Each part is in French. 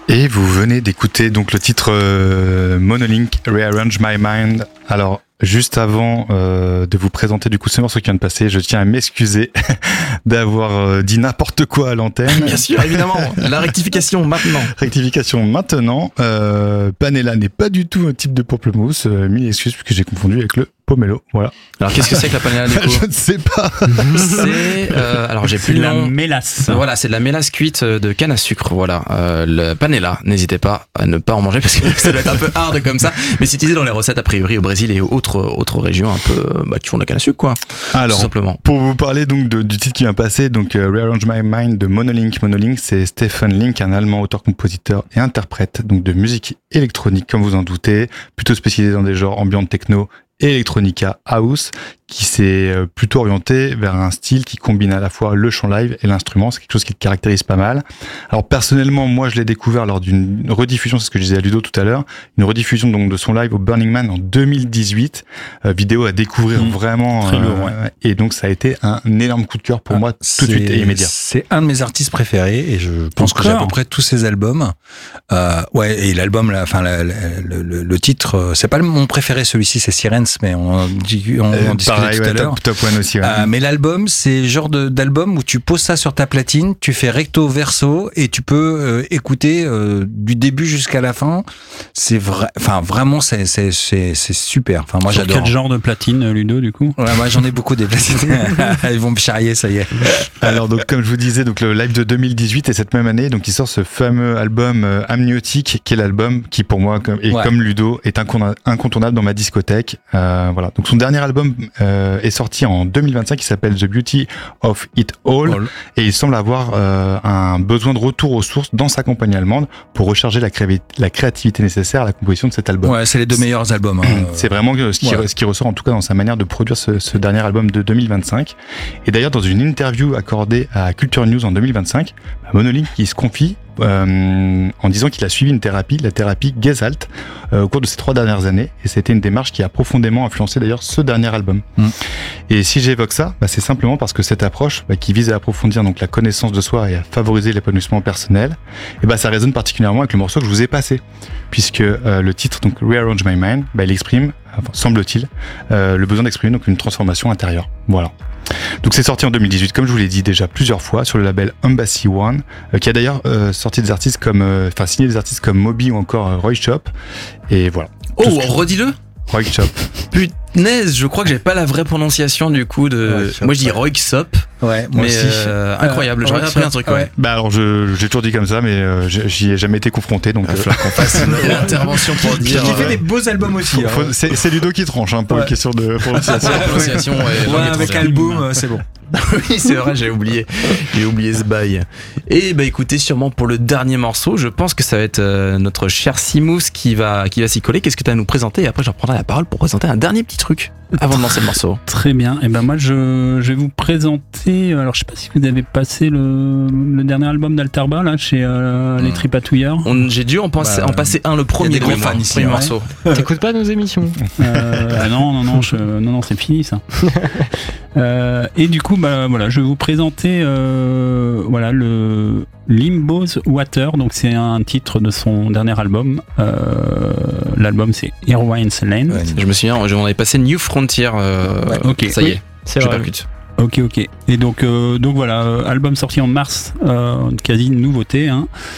Et vous venez d'écouter donc le titre Monolink, Rearrange My Mind. Alors, juste avant de vous présenter du coup ce morceau qui vient de passer, je tiens à m'excuser d'avoir dit n'importe quoi à l'antenne. Bien sûr, évidemment. La rectification maintenant. Rectification maintenant. Panela n'est pas du tout un type de pamplemousse. Mille excuses puisque j'ai confondu avec le pomelo. Voilà. Alors qu'est-ce que c'est que la panela du coup? Je ne sais pas. C'est alors j'ai plus le nom. C'est de la mélasse. Voilà, c'est de la mélasse cuite de canne à sucre. Voilà, le panela. N'hésitez pas à ne pas en manger parce que ça doit être un peu hard comme ça. Mais c'est utilisé dans les recettes a priori au Brésil et autres régions un peu qui font de la canne à sucre quoi. Alors, tout simplement. Pour vous parler donc du titre qui vient passer, donc Rearrange My Mind de Monolink. Monolink, c'est Stephen Link, un Allemand auteur-compositeur et interprète donc de musique électronique comme vous en doutez, plutôt spécialisé dans des genres ambient techno et electronica house, qui s'est plutôt orienté vers un style qui combine à la fois le chant live et l'instrument. C'est quelque chose qui le caractérise pas mal. Alors personnellement, moi je l'ai découvert lors d'une rediffusion, c'est ce que je disais à Ludo tout à l'heure, une rediffusion donc de son live au Burning Man en 2018, vidéo à découvrir vraiment très lourd, ouais. Et donc ça a été un énorme coup de cœur pour moi tout de suite et immédiat. C'est un de mes artistes préférés et je pense que j'ai à peu près tous ses albums. Et l'album, le titre, c'est pas mon préféré, celui-ci c'est Sirens, mais on discutait pareil, tout à l'heure. Top One aussi. Ouais. Mais l'album, c'est le genre d'album où tu poses ça sur ta platine, tu fais recto verso et tu peux écouter du début jusqu'à la fin. C'est vraiment c'est super. Enfin moi j'adore. Quel genre de platine, Ludo, du coup? Ouais, moi j'en ai beaucoup des platines. Ils vont me charrier, ça y est. Alors donc comme je vous disais, donc le live de 2018 et cette même année, donc il sort ce fameux album Amniotique, qui est l'album qui pour moi comme Ludo est incontournable dans ma discothèque. Voilà. Donc son dernier album est sorti en 2025, qui s'appelle The Beauty of It All. Et il semble avoir un besoin de retour aux sources dans sa compagnie allemande pour recharger la créativité nécessaire à la composition de cet album. Ouais, c'est les deux meilleurs albums. C'est vraiment ce qui ressort en tout cas dans sa manière de produire ce dernier album de 2025. Et d'ailleurs dans une interview accordée à Culture News en 2025, Monolink qui se confie en disant qu'il a suivi la thérapie Gestalt au cours de ces 3 dernières années, et c'était une démarche qui a profondément influencé d'ailleurs ce dernier album. Et si j'évoque ça, c'est simplement parce que cette approche qui vise à approfondir donc la connaissance de soi et à favoriser l'épanouissement personnel, et ça résonne particulièrement avec le morceau que je vous ai passé, puisque le titre donc Rearrange My Mind, il exprime, semble-t-il, le besoin d'exprimer donc une transformation intérieure. Voilà. Donc c'est sorti en 2018, comme je vous l'ai dit déjà plusieurs fois, sur le label Embassy One, qui a d'ailleurs sorti des artistes signé des artistes comme Moby ou encore Roy Chop. Et voilà. Redis-le. Roy Chop. Punaise, je crois que j'ai pas la vraie prononciation du coup de. Moi je dis Roy Chop. Ouais, moi aussi. Incroyable, j'aurais appris un truc. Ouais. Alors j'ai toujours dit comme ça, mais j'y ai jamais été confronté, donc il va falloir qu'on fasse une intervention pour dire. J'ai fait des beaux albums aussi. C'est Ludo qui tranche pour une question de prononciation. Avec album, c'est bon. Oui, c'est vrai, j'ai oublié ce bail. Et écoutez, sûrement pour le dernier morceau, je pense que ça va être notre cher Simous qui va s'y coller. Qu'est-ce que tu as à nous présenter? Et après, je reprendrai la parole pour présenter un dernier petit truc avant de lancer le morceau. Très bien. Et moi, je vais vous présenter. Alors, je sais pas si vous avez passé le dernier album d'Altarba là chez les Tripatouilleurs. J'ai dû en passer un, le premier gros fan ici, premier morceau. T'écoutes pas nos émissions? Non, c'est fini ça. Et du coup, voilà, je vais vous présenter le Limbo's Water. Donc c'est un titre de son dernier album. L'album c'est Heroine's Land. Ouais, je me souviens, on avait passé New Frontier. Ok, ça y est, c'est je vrai. percute. Ok. Et donc voilà, album sorti en mars, quasi une nouveauté.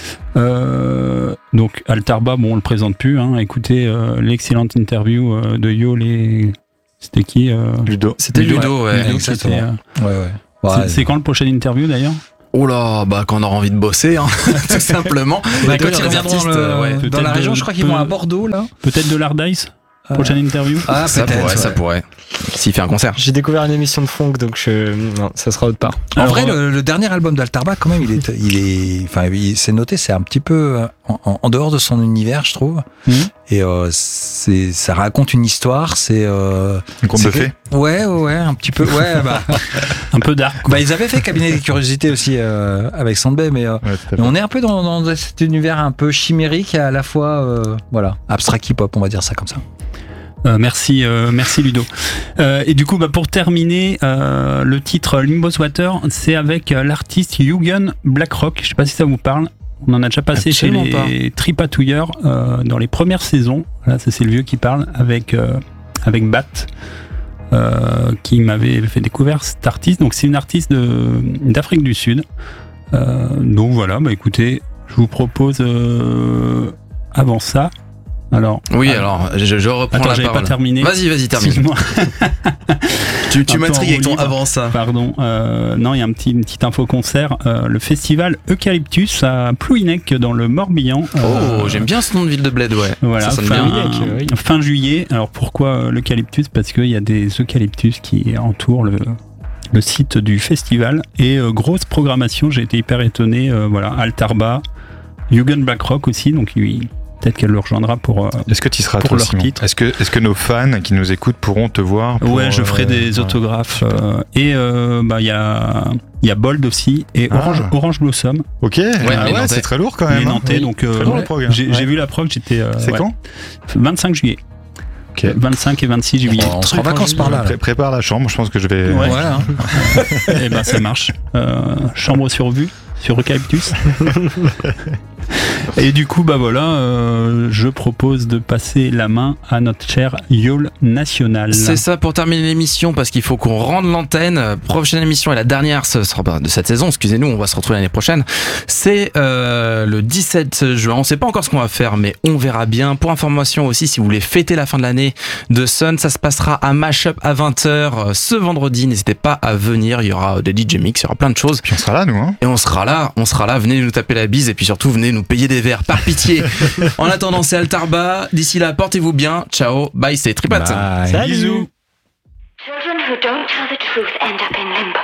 Donc Altarba, on le présente plus. Écoutez l'excellente interview de Yo. C'était qui Ludo. C'était Ludo, ouais. Ludo, exactement. C'est quand le prochain interview d'ailleurs? Oh là, quand on aura envie de bosser, tout simplement. Quand ils reviendront dans la région, je crois qu'ils vont à Bordeaux là. Peut-être de l'Ardice. Prochaine interview. Ah, ça pourrait. S'il fait un concert. J'ai découvert une émission de funk, donc non, ça sera autre part. En vrai, le dernier album d'Altarba, quand même, c'est noté, c'est un petit peu en dehors de son univers, je trouve. Et ça raconte une histoire, c'est un conte de fées. Ouais, un petit peu. Ouais, un peu dark. Ils avaient fait Cabinet des Curiosités aussi avec Sandbay, mais on est un peu dans cet univers un peu chimérique et à la fois abstract hip-hop, on va dire ça comme ça. Merci Ludo. Et du coup, pour terminer, le titre Limbo's Water, c'est avec l'artiste Yugen Blackrock. Je sais pas si ça vous parle. On en a déjà passé Absolument chez les Tripatouilleurs dans les premières saisons. Là, ça, c'est le vieux qui parle avec Bat, qui m'avait fait découvrir cet artiste. Donc, c'est une artiste d'Afrique du Sud. Donc voilà, bah écoutez, je vous propose avant ça. Alors, alors je reprends attends, la j'avais parole. pas terminé. Vas-y, termine. Excuse-moi. Tu Un m'intrigues peu avec ton en roue libre. avant ça. Pardon. Non, il y a une petite info concert. Le festival Eucalyptus à Plouhinec dans le Morbihan. J'aime bien ce nom de ville de bled, ouais. Voilà, ça sonne bien. fin juillet. Alors pourquoi l'eucalyptus ? Parce qu'il y a des eucalyptus qui entourent le site du festival. Et grosse programmation, j'ai été hyper étonné. Altarba, Jugend Blackrock aussi, donc peut-être qu'elle le rejoindra pour. Est-ce que tu y seras pour toi, leur Simon ? titre. Est-ce que nos fans qui nous écoutent pourront te voir Ouais, je ferai des autographes. Il y a Bold aussi et Orange Blossom. Ok, les Nantais. c'est très lourd quand même. Les Nantais, Oui. donc Très lourd le programme. j'ai vu la prog, j'étais. C'est quand ? 25 juillet. Ok. 25 et 26 juillet. On sera en vacances par là. Prépare la chambre, je pense que je vais. Ouais. Voilà. Et ben ça marche. Chambre sur vue, sur Eucalyptus. Et du coup, je propose de passer la main à notre cher Yole National. C'est ça pour terminer l'émission parce qu'il faut qu'on rende l'antenne. Prochaine émission et la dernière ce sera de cette saison, excusez-nous, on va se retrouver l'année prochaine. C'est le 17 juin. On sait pas encore ce qu'on va faire, mais on verra bien. Pour information aussi, si vous voulez fêter la fin de l'année de Sun, ça se passera à Mashup à 20h ce vendredi. N'hésitez pas à venir, il y aura des DJ mix, il y aura plein de choses. Puis on sera là, nous. Hein. Et on sera là, venez nous taper la bise et puis surtout venez nous payer des verres, par pitié. En attendant, c'est Altarba. D'ici là, portez-vous bien. Ciao, bye, c'est Tripat. Bye. Salut. Bisous. Children who don't tell the truth end up in limbo.